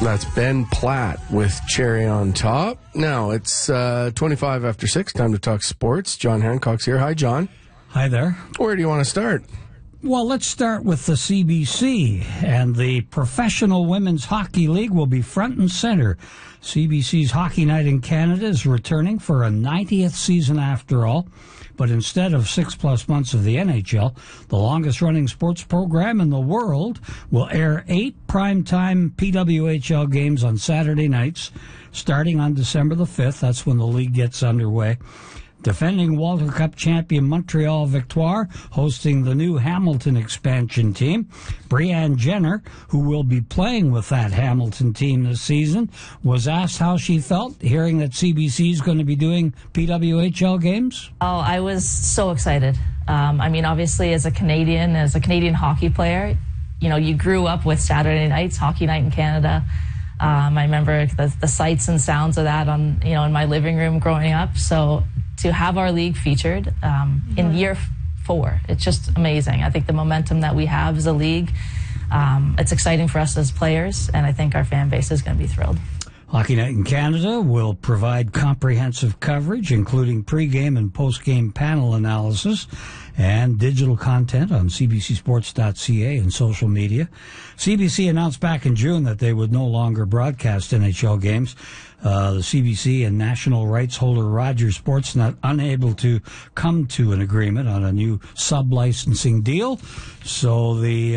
That's Ben Platt with Cherry on Top. Now, it's 25 after 6, time to talk sports. John Hancock's here. Hi, John. Hi there. Where do you want to start? Well, let's start with the CBC, and the Professional Women's Hockey League will be front and center. CBC's Hockey Night in Canada is returning for a 90th season after all, but instead of 6+ months of the NHL, the longest-running sports program in the world will air 8 primetime PWHL games on Saturday nights, starting on December the 5th. That's when the league gets underway. Defending Walter Cup champion Montreal Victoire hosting the new Hamilton expansion team. Brianne Jenner, who will be playing with that Hamilton team this season, was asked how she felt hearing that CBC is going to be doing PWHL games. Oh, I was so excited. Obviously, as a Canadian hockey player, you grew up with Saturday nights, Hockey Night in Canada. I remember the sights and sounds of that in my living room growing up. So to have our league featured in year 4, it's just amazing. I think the momentum that we have as a league, it's exciting for us as players, and I think our fan base is going to be thrilled. Hockey Night in Canada will provide comprehensive coverage, including pregame and postgame panel analysis and digital content on cbcsports.ca and social media. CBC announced back in June that they would no longer broadcast NHL games. The CBC and national rights holder Rogers Sportsnet unable to come to an agreement on a new sub-licensing deal. So the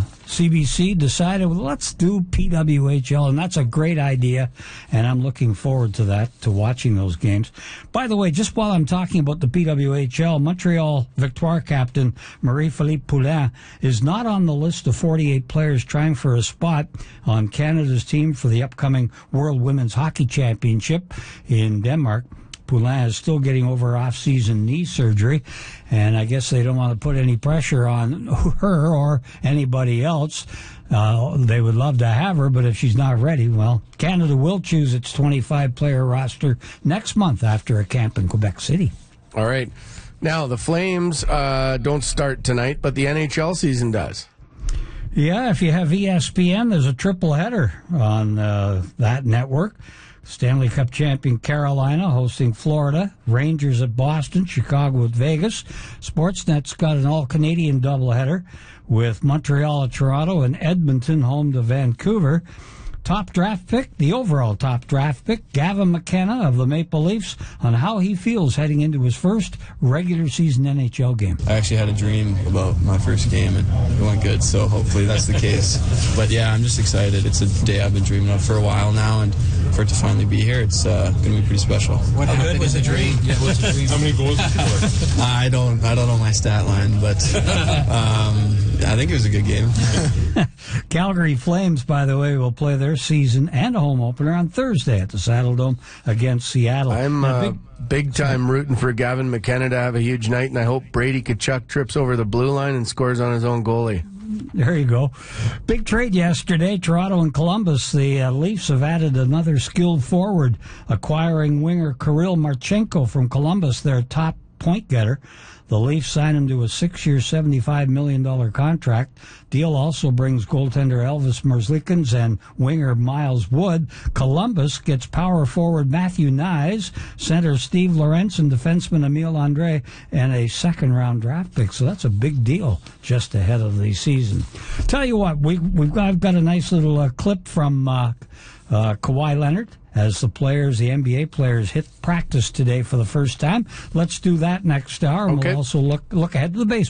CBC decided, well, let's do PWHL, and that's a great idea, and I'm looking forward to that, to watching those games. By the way, just while I'm talking about the PWHL, Montreal Victoire captain Marie-Philippe Poulin is not on the list of 48 players trying for a spot on Canada's team for the upcoming World Women's Hockey Championship in Denmark. Poulin is still getting over off-season knee surgery, and I guess they don't want to put any pressure on her or anybody else. They would love to have her, but if she's not ready, well, Canada will choose its 25-player roster next month after a camp in Quebec City. All right. Now, the Flames don't start tonight, but the NHL season does. Yeah, if you have ESPN, there's a triple header on that network. Stanley Cup champion Carolina hosting Florida, Rangers at Boston, Chicago at Vegas. Sportsnet's got an all-Canadian doubleheader with Montreal at Toronto and Edmonton home to Vancouver. Top draft pick, the overall top draft pick, Gavin McKenna of the Maple Leafs, on how he feels heading into his first regular season NHL game. I actually had a dream about my first game, and it went good, so hopefully that's the case. But yeah, I'm just excited. It's a day I've been dreaming of for a while now, and for it to finally be here, it's going to be pretty special. What good was the dream? Yeah, what's the dream? How many goals did you score? I don't know my stat line, but I think it was a good game. Calgary Flames, by the way, will play their season and a home opener on Thursday at the Saddledome against Seattle. I'm big time rooting for Gavin McKenna to have a huge night, and I hope Brady Tkachuk trips over the blue line and scores on his own goalie. There you go. Big trade yesterday, Toronto and Columbus. The Leafs have added another skilled forward, acquiring winger Kirill Marchenko from Columbus, their top point getter. The Leafs signed him to a 6-year, $75 million contract. Deal also brings goaltender Elvis Merzlikins and winger Miles Wood. Columbus gets power forward Matthew Nyes, center Steve Lorentz, and defenseman Emile Andre, and a second-round draft pick. So that's a big deal just ahead of the season. Tell you what, I've got a nice little clip from Kawhi Leonard as the NBA players hit practice today for the first time. Let's do that next hour, and we'll also look ahead to the baseball.